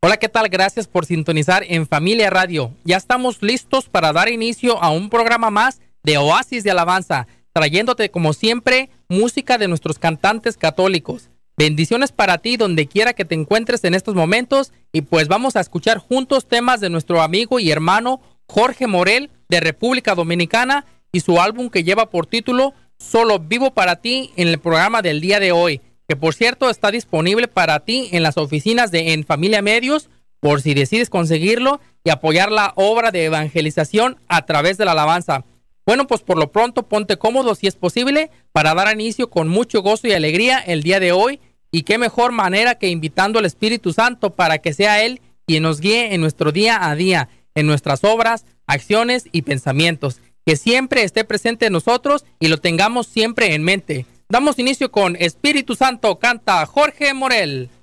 Hola, ¿qué tal? Gracias por sintonizar en Familia Radio. Ya estamos listos para dar inicio a un programa más de Oasis de Alabanza, trayéndote como siempre música de nuestros cantantes católicos. Bendiciones para ti donde quiera que te encuentres en estos momentos y pues vamos a escuchar juntos temas de nuestro amigo y hermano Jorge Morel de República Dominicana y su álbum que lleva por título Solo Vivo para Ti en el programa del día de hoy, que por cierto está disponible para ti en las oficinas de En Familia Medios por si decides conseguirlo y apoyar la obra de evangelización a través de la alabanza. Bueno, pues por lo pronto ponte cómodo si es posible para dar inicio con mucho gozo y alegría el día de hoy, y qué mejor manera que invitando al Espíritu Santo para que sea Él quien nos guíe en nuestro día a día, en nuestras obras, acciones y pensamientos, que siempre esté presente en nosotros y lo tengamos siempre en mente. Damos inicio con Espíritu Santo, canta Jorge Morel.